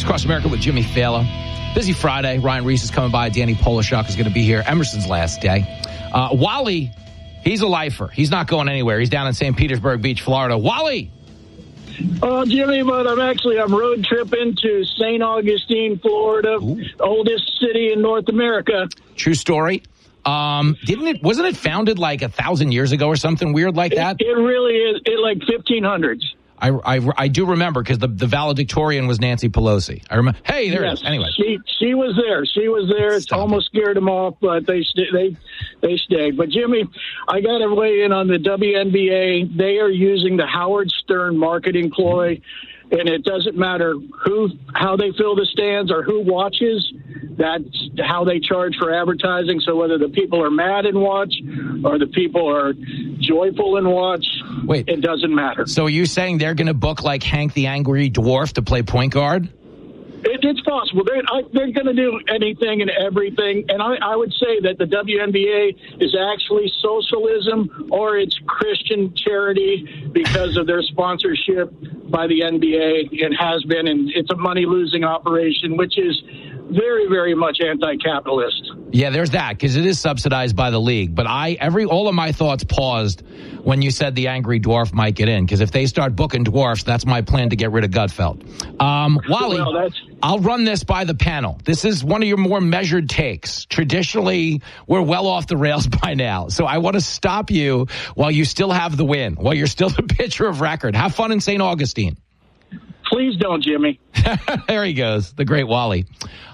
Sports Across America with Jimmy Fallon. Busy Friday. Ryan Reese is coming by. Danny Polishuk is going to be here. Emerson's last day. Wally, he's a lifer. He's not going anywhere. He's down in St. Petersburg Beach, Florida. Wally! Oh, Jimmy, but I'm road tripping to St. Augustine, Florida, oldest city in North America. True story. Wasn't it founded like 1,000 years ago or something weird like that? It really is. Like 1500s. I do remember because the valedictorian was Nancy Pelosi. I remember. Hey, there it is. Anyway, she was there. It's almost scared them off, but they stayed. But Jimmy, I got to weigh in on the WNBA. They are using the Howard Stern marketing ploy, and it doesn't matter how they fill the stands or who watches. That's how they charge for advertising. So whether the people are mad and watch or the people are joyful and watch, it doesn't matter. So are you saying they're going to book like Hank the Angry Dwarf to play point guard? It's possible. They're going to do anything and everything. And I would say that the WNBA is actually socialism or it's Christian charity because of their sponsorship by the NBA and has been. And it's a money-losing operation, which is very, very much anti-capitalist. Yeah, there's that, because it is subsidized by the league. But all of my thoughts paused when you said the Angry Dwarf might get in, because if they start booking dwarfs, that's my plan to get rid of Gutfeld. Wally, I'll run this by the panel. This is one of your more measured takes. Traditionally, we're well off the rails by now. So I want to stop you while you still have the win, while you're still the pitcher of record. Have fun in St. Augustine. Please don't, Jimmy. There he goes, the great Wally.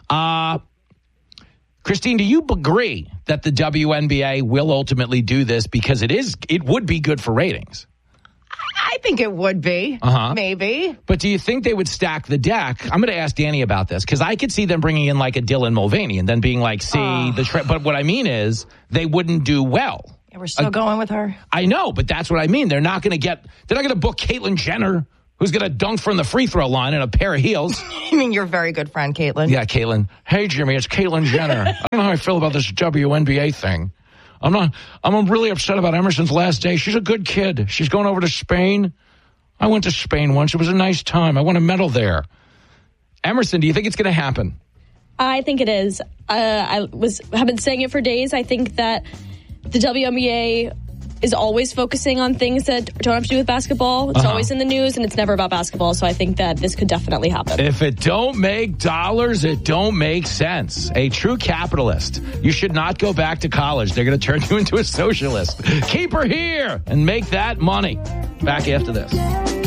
Christine, do you agree that the WNBA will ultimately do this because it would be good for ratings? I think it would be, maybe. But do you think they would stack the deck? I'm going to ask Danny about this because I could see them bringing in like a Dylan Mulvaney and then being like, but what I mean is they wouldn't do well. Yeah, we're still going with her. I know, but that's what I mean. They're not going to book Caitlyn Jenner, who's going to dunk from the free throw line in a pair of heels. You mean your very good friend, Caitlyn? Yeah, Caitlyn. Hey, Jimmy, it's Caitlyn Jenner. I don't know how I feel about this WNBA thing. I'm really upset about Emerson's last day. She's a good kid. She's going over to Spain. I went to Spain once. It was a nice time. I won a medal there. Emerson, do you think it's going to happen? I think it is. Have been saying it for days. I think that the WNBA is always focusing on things that don't have to do with basketball. It's always in the news, and it's never about basketball. So I think that this could definitely happen. If it don't make dollars, it don't make sense. A true capitalist. You should not go back to college. They're going to turn you into a socialist. Keep her here and make that money. Back after this.